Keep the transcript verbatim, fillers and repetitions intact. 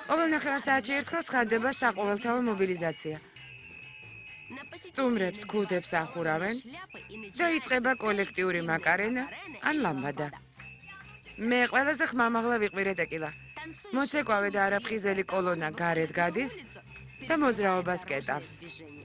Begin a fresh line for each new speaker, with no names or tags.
ყოველ ნახევარსაათში ერთხელ სხდდება საყოველთაო მობილიზაცია. სტუმრებს ქუდებს ახურავენ და იწყება კოლექტიური მაკარენა ან ლამბადა. მე ყველაზე ხმამაღლა ვიყვირე ტეკილა. მოცეკვავე და არაფხიზელი კოლონა გარეთ გადის და მოძრაობას კეტავს.